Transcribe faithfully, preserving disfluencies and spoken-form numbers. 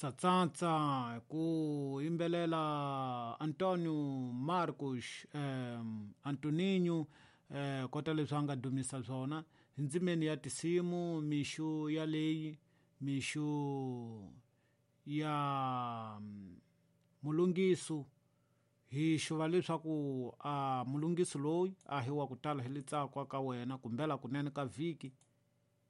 tsatsantsa ku yimbelela Antonio Marcos um, Antoninho eh, kota leswi a nga dumisa swona hi ndzimeni ya tisimu mixu ya leyi mixu ya um, mulungisu hi xuva leswaku a mulungisu loyi a hiwa ku tala hi le tsakwa ka wena kumbela kunene ka vhiki